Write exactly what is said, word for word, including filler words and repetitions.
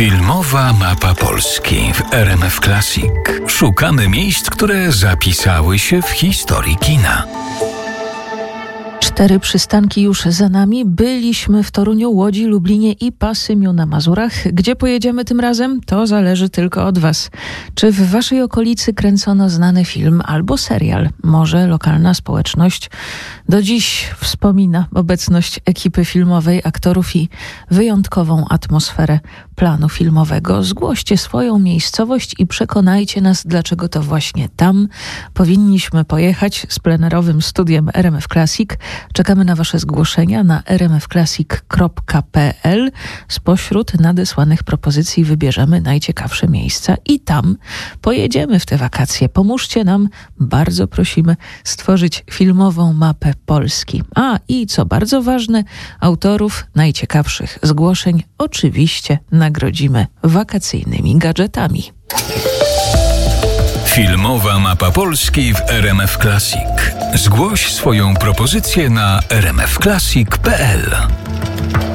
Filmowa mapa Polski w R M F Classic. Szukamy miejsc, które zapisały się w historii kina. Cztery przystanki już za nami. Byliśmy w Toruniu, Łodzi, Lublinie i Pasymiu na Mazurach. Gdzie pojedziemy tym razem? To zależy tylko od Was. Czy w Waszej okolicy kręcono znany film albo serial? Może lokalna społeczność do dziś wspomina obecność ekipy filmowej, aktorów i wyjątkową atmosferę planu filmowego. Zgłoście swoją miejscowość i przekonajcie nas, dlaczego to właśnie tam powinniśmy pojechać z plenerowym studiem R M F Classic. Czekamy na Wasze zgłoszenia na r m f classic kropka p l. Spośród nadesłanych propozycji wybierzemy najciekawsze miejsca i tam pojedziemy w te wakacje. Pomóżcie nam, bardzo prosimy, stworzyć filmową mapę Polski. A i co bardzo ważne, autorów najciekawszych zgłoszeń oczywiście nagrodzimy wakacyjnymi gadżetami. Filmowa mapa Polski w R M F Classic. Zgłoś swoją propozycję na r m f classic kropka p l.